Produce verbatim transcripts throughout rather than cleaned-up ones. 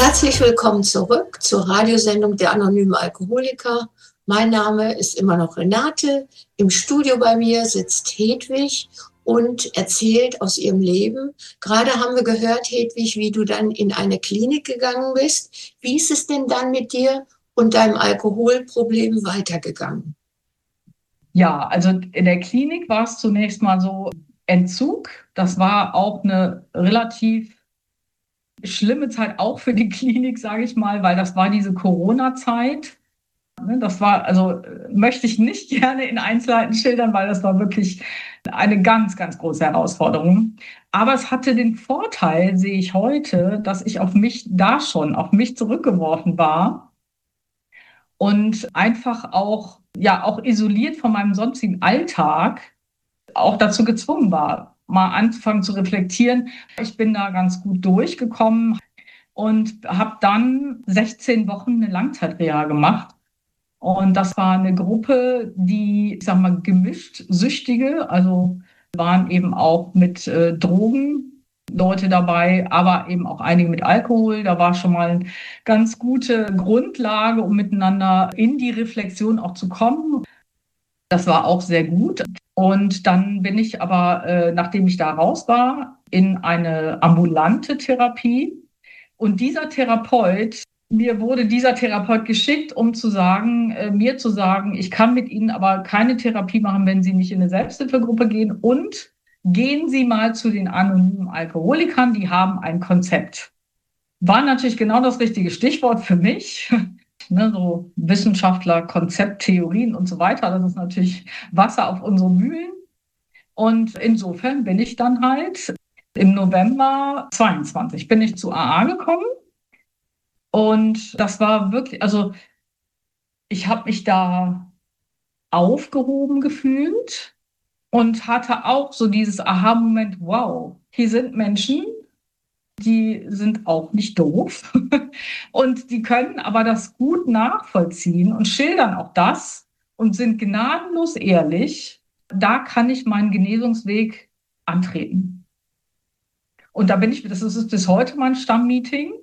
Herzlich willkommen zurück zur Radiosendung der anonymen Alkoholiker. Mein Name ist immer noch Renate. Im Studio bei mir sitzt Hedwig und erzählt aus ihrem Leben. Gerade haben wir gehört, Hedwig, wie du dann in eine Klinik gegangen bist. Wie ist es denn dann mit dir und deinem Alkoholproblem weitergegangen? Ja, also in der Klinik war es zunächst mal so Entzug. Das war auch eine relativ schlimme Zeit auch für die Klinik, sage ich mal, weil das war diese Corona-Zeit. Ne, Das war, also äh, möchte ich nicht gerne in Einzelheiten schildern, weil das war wirklich eine ganz, ganz große Herausforderung. Aber es hatte den Vorteil, sehe ich heute, dass ich auf mich da schon, auf mich zurückgeworfen war und einfach auch, ja, auch isoliert von meinem sonstigen Alltag auch dazu gezwungen war, mal anzufangen zu reflektieren. Ich bin da ganz gut durchgekommen und habe dann sechzehn Wochen eine Langzeitreha gemacht. Und das war eine Gruppe, die, ich sag mal, gemischt Süchtige, also waren eben auch mit äh, Drogen Leute dabei, aber eben auch einige mit Alkohol. Da war schon mal eine ganz gute Grundlage, um miteinander in die Reflexion auch zu kommen. Das war auch sehr gut. Und dann bin ich aber, äh, nachdem ich da raus war, in eine ambulante Therapie. Und dieser Therapeut, mir wurde dieser Therapeut geschickt, um zu sagen, äh, mir zu sagen, ich kann mit Ihnen aber keine Therapie machen, wenn Sie nicht in eine Selbsthilfegruppe gehen. Und gehen Sie mal zu den anonymen Alkoholikern, die haben ein Konzept. War natürlich genau das richtige Stichwort für mich. Ne, so Wissenschaftler, Konzepttheorien und so weiter. Das ist natürlich Wasser auf unsere Mühlen. Und insofern bin ich dann halt im November zweiundzwanzig bin ich zu A A gekommen. Und das war wirklich, also ich habe mich da aufgehoben gefühlt und hatte auch so dieses Aha-Moment, wow, hier sind Menschen, die sind auch nicht doof und die können aber das gut nachvollziehen und schildern auch das und sind gnadenlos ehrlich. Da kann ich meinen Genesungsweg antreten. Und da bin ich, das ist bis heute mein Stammmeeting.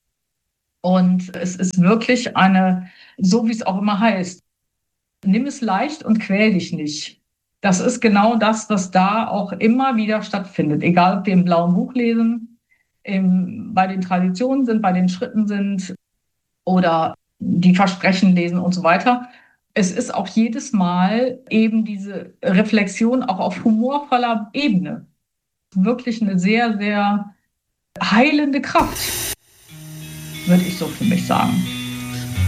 Und es ist wirklich eine, so wie es auch immer heißt, nimm es leicht und quäl dich nicht. Das ist genau das, was da auch immer wieder stattfindet. Egal, ob wir im blauen Buch lesen, im, bei den Traditionen sind, bei den Schritten sind oder die Versprechen lesen und so weiter. Es ist auch jedes Mal eben diese Reflexion auch auf humorvoller Ebene. Wirklich eine sehr, sehr heilende Kraft, würde ich so für mich sagen.